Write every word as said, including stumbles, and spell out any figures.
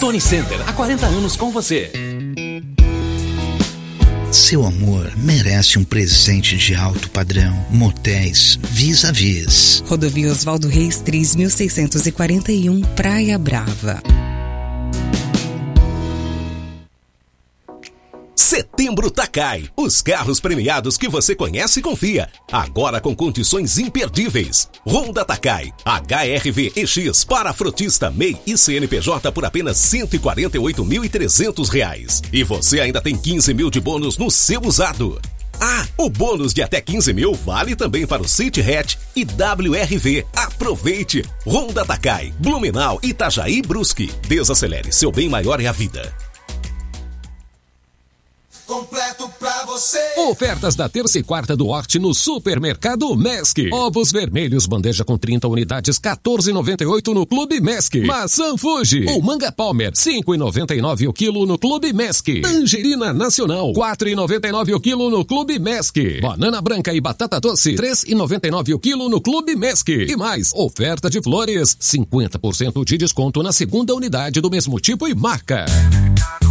Tony Center, há quarenta anos com você. Seu amor merece um presente de alto padrão. Motéis Vis-a-Vis. Rodovia Oswaldo Reis, três mil seiscentos e quarenta e um, Praia Brava. Setembro Takai. Os carros premiados que você conhece e confia. Agora com condições imperdíveis. Honda Takai, H R V E X para frotista, M E I e C N P J por apenas cento e quarenta e oito mil e trezentos reais. E você ainda tem quinze mil de bônus no seu usado. Ah, o bônus de até quinze mil vale também para o City Hatch e W R V. Aproveite! Honda Takai, Blumenau, Itajaí, Brusque. Desacelere, seu bem maior é a vida. Completo pra você. Ofertas da terça e quarta do Horti no Supermercado Mesc. Ovos vermelhos, bandeja com trinta unidades, quatorze reais e noventa e oito centavos no Clube Mesc. Maçã Fuji ou manga Palmer, cinco reais e noventa e nove centavos o quilo no Clube Mesc. Tangerina Nacional, quatro reais e noventa e nove centavos o quilo no Clube Mesc. Banana branca e batata doce, três reais e noventa e nove centavos o quilo no Clube Mesc. E mais, oferta de flores, cinquenta por cento de desconto na segunda unidade do mesmo tipo e marca.